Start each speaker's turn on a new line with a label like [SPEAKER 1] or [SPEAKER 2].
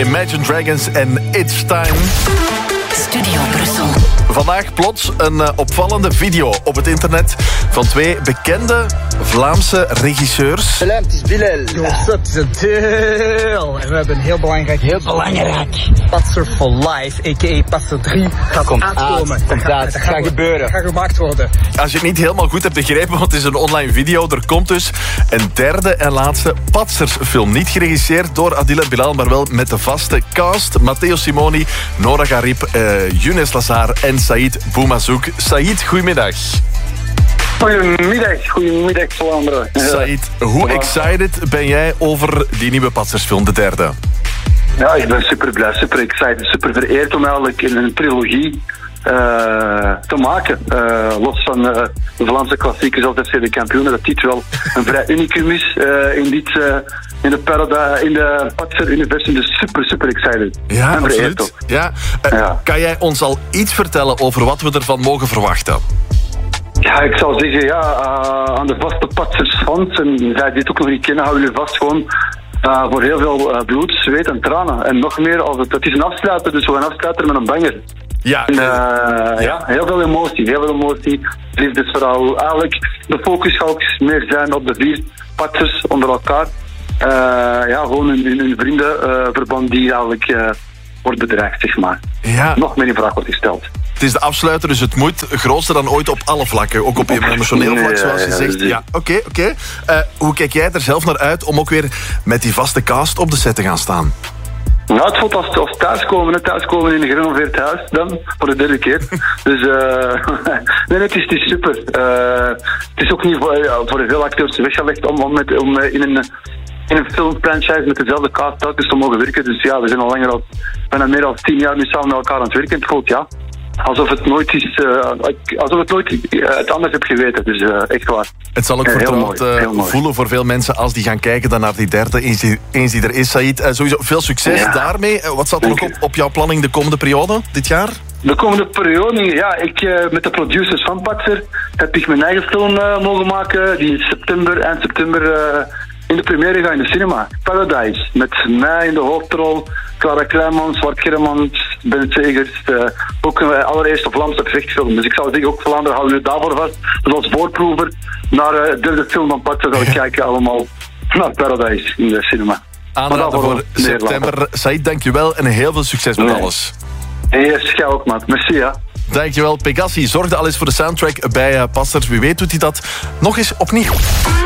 [SPEAKER 1] Imagine Dragons en It's Time.
[SPEAKER 2] Studio Brussel.
[SPEAKER 1] Vandaag plots een opvallende video op het internet van twee bekende Vlaamse regisseurs.
[SPEAKER 3] Salam, het is Bilal.
[SPEAKER 4] What's up, het is een deel. En we hebben een heel belangrijk Patser for Life, a.k.a. Patser 3, gaat uitkomen.
[SPEAKER 3] Het gaat gebeuren.
[SPEAKER 4] Het gaat gemaakt worden.
[SPEAKER 1] Als je het niet helemaal goed hebt begrepen, want het is een online video, er komt dus een derde en laatste Patsersfilm. Niet geregisseerd door Adil en Bilal, maar wel met de vaste cast. Matteo Simoni, Nora Garib, Younes Lazar en Saïd Boumazouk. Saïd, goedemiddag.
[SPEAKER 5] Goedemiddag Vlaanderen.
[SPEAKER 1] Saïd, hoe excited ben jij over die nieuwe Patsersfilm, de derde?
[SPEAKER 5] Ja, ik ben super blij, super excited, super vereerd om eigenlijk in een trilogie te maken. Los van de Vlaamse klassiekers als FC de Kampioenen, dat dit wel een vrij unicum is in de Patser-universum. Dus super excited.
[SPEAKER 1] Ja,
[SPEAKER 5] en vereerd
[SPEAKER 1] absoluut. Ja. Kan jij ons al iets vertellen over wat we ervan mogen verwachten?
[SPEAKER 5] Ja, ik zou zeggen, aan de vaste Patsersfans, en zij dit ook nog niet kennen, houden jullie vast gewoon voor heel veel bloed, zweet en tranen. En nog meer, het is een afsluiter, dus we gaan afsluiten met een banger.
[SPEAKER 1] Ja,
[SPEAKER 5] en, heel veel emotie, liefdesverhaal. Eigenlijk, de focus gaat ook meer zijn op de 4 Patsers onder elkaar. Gewoon hun vriendenverband die eigenlijk wordt bedreigd, zeg maar.
[SPEAKER 1] Ja.
[SPEAKER 5] Nog meer in vraag wordt gesteld.
[SPEAKER 1] Het is de afsluiter, dus het moet groter dan ooit op alle vlakken. Ook op je emotioneel vlak, zoals je zegt. Ja, oké. Hoe kijk jij er zelf naar uit om ook weer met die vaste cast op de set te gaan staan?
[SPEAKER 5] Nou, het voelt als thuiskomen in een gerenoveerd huis, dan, voor de derde keer. Dus, nee, het is super. Het is ook niet voor veel acteurs weggelegd om in een filmfranchise met dezelfde cast telkens te mogen werken. Dus ja, we zijn al bijna meer dan 10 jaar nu samen met elkaar aan het werken. Het voelt, alsof het nooit het anders heb geweten. Dus echt waar.
[SPEAKER 1] Het zal ook vertrouwd voelen voor veel mensen als die gaan kijken dan naar die derde, eens die er is, Saïd. Sowieso veel succes daarmee. Wat staat er nog op jouw planning de komende periode, dit jaar?
[SPEAKER 5] De komende periode, ik met de producers van Patser heb ik mijn eigen film mogen maken, die in eind september in de première gaat in de cinema. Paradise, met mij in de hoofdrol, Clara Kleimans, Zwart Germans, Ben Segers, ook een allereerste Vlaamse gevechtfilm. Dus ik zou zeggen, ook Vlaanderen houden we daarvoor vast. Dus als voorproever naar de derde film van Patser zal ik kijken allemaal naar Paradise in de cinema.
[SPEAKER 1] Aanraden voor september. Saïd, dankjewel en heel veel succes met alles.
[SPEAKER 5] Yes, jij ook, maat. Merci, ja.
[SPEAKER 1] Dankjewel. Pegassi zorgde al eens voor de soundtrack bij Passers. Wie weet doet hij dat nog eens opnieuw.